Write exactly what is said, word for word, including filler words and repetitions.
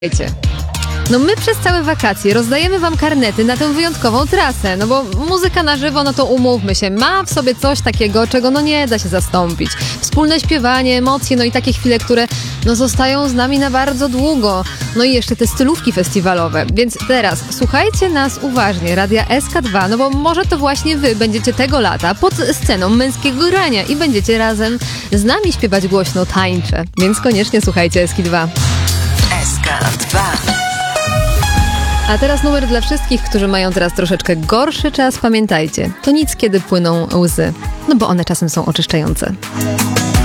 Słuchajcie, no my przez całe wakacje rozdajemy wam karnety na tę wyjątkową trasę, no bo muzyka na żywo, no to umówmy się, ma w sobie coś takiego, czego no nie da się zastąpić. Wspólne śpiewanie, emocje, no i takie chwile, które no zostają z nami na bardzo długo. No i jeszcze te stylówki festiwalowe. Więc teraz słuchajcie nas uważnie, Radia S K dwa, no bo może to właśnie wy będziecie tego lata pod sceną męskiego grania i będziecie razem z nami śpiewać głośno tańcze. Więc koniecznie słuchajcie S K dwa. S K dwa. A teraz numer dla wszystkich, którzy mają teraz troszeczkę gorszy czas. Pamiętajcie, to nic, kiedy płyną łzy, no bo one czasem są oczyszczające.